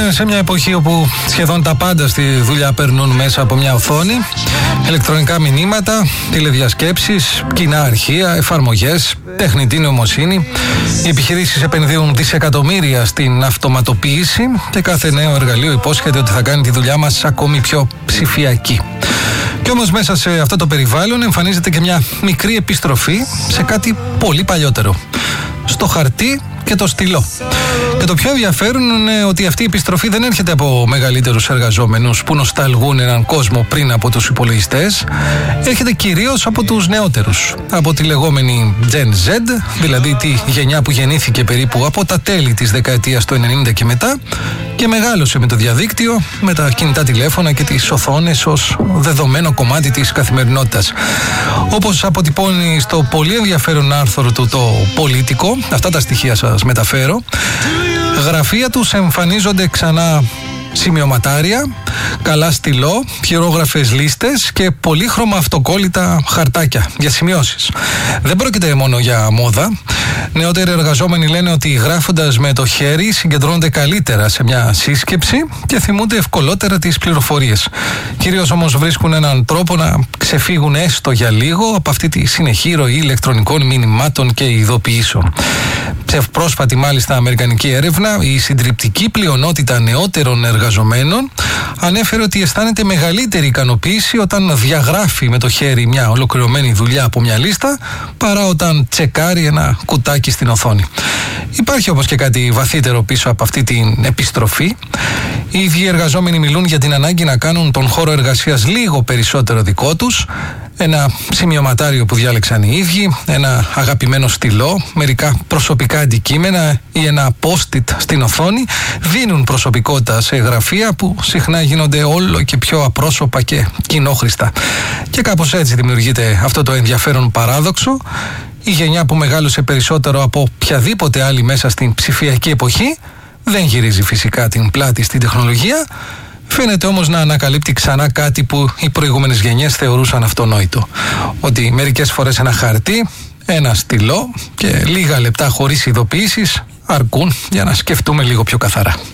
Ζούμε σε μια εποχή όπου σχεδόν τα πάντα στη δουλειά περνούν μέσα από μια οθόνη. Ηλεκτρονικά μηνύματα, τηλεδιασκέψεις, κοινά αρχεία, εφαρμογές, τεχνητή νοημοσύνη. Οι επιχειρήσεις επενδύουν δισεκατομμύρια στην αυτοματοποίηση και κάθε νέο εργαλείο υπόσχεται ότι θα κάνει τη δουλειά μας ακόμη πιο ψηφιακή. Κι όμως μέσα σε αυτό το περιβάλλον εμφανίζεται και μια μικρή επιστροφή σε κάτι πολύ παλιότερο. Στο χαρτί και το στυλό. Και το πιο ενδιαφέρον είναι ότι αυτή η επιστροφή δεν έρχεται από μεγαλύτερους εργαζόμενους που νοσταλγούν έναν κόσμο πριν από τους υπολογιστές. Έρχεται κυρίως από τους νεότερους. Από τη λεγόμενη Gen Z, δηλαδή τη γενιά που γεννήθηκε περίπου από τα τέλη της δεκαετίας του 90 και μετά και μεγάλωσε με το διαδίκτυο, με τα κινητά τηλέφωνα και τις οθόνες ως δεδομένο κομμάτι της καθημερινότητας. Όπως αποτυπώνει στο πολύ ενδιαφέρον άρθρο του το Πολίτικο, αυτά τα στοιχεία σας μεταφέρω, γραφεία τους εμφανίζονται ξανά σημειωματάρια, καλά στυλό, χειρόγραφες λίστες και πολύχρωμα αυτοκόλλητα χαρτάκια για σημειώσεις. Δεν πρόκειται μόνο για μόδα. Νεότεροι εργαζόμενοι λένε ότι γράφοντας με το χέρι συγκεντρώνονται καλύτερα σε μια σύσκεψη και θυμούνται ευκολότερα τις πληροφορίες. Κυρίως όμως βρίσκουν έναν τρόπο να ξεφύγουν έστω για λίγο από αυτή τη συνεχή ροή ηλεκτρονικών μηνυμάτων και ειδοποιήσεων. Σε πρόσφατη μάλιστα αμερικανική έρευνα, η συντριπτική πλειονότητα νεότερων εργαζομένων ανέφερε ότι αισθάνεται μεγαλύτερη ικανοποίηση όταν διαγράφει με το χέρι μια ολοκληρωμένη δουλειά από μια λίστα παρά όταν τσεκάρει ένα κουτάκι στην οθόνη. Υπάρχει όμως και κάτι βαθύτερο πίσω από αυτή την επιστροφή. Οι ίδιοι εργαζόμενοι μιλούν για την ανάγκη να κάνουν τον χώρο εργασίας λίγο περισσότερο δικό τους. Ένα σημειωματάριο που διάλεξαν οι ίδιοι, ένα αγαπημένο στυλό, μερικά προσωπικά αντικείμενα ή ένα post-it στην οθόνη δίνουν προσωπικότητα σε γραφεία που συχνά γίνονται όλο και πιο απρόσωπα και κοινόχρηστα. Και κάπως έτσι δημιουργείται αυτό το ενδιαφέρον παράδοξο. Η γενιά που μεγάλωσε περισσότερο από οποιαδήποτε άλλη μέσα στην ψηφιακή εποχή δεν γυρίζει φυσικά την πλάτη στην τεχνολογία. Φαίνεται όμως να ανακαλύπτει ξανά κάτι που οι προηγούμενες γενιές θεωρούσαν αυτονόητο. Ότι μερικές φορές ένα χαρτί, ένα στυλό και λίγα λεπτά χωρίς ειδοποιήσεις αρκούν για να σκεφτούμε λίγο πιο καθαρά.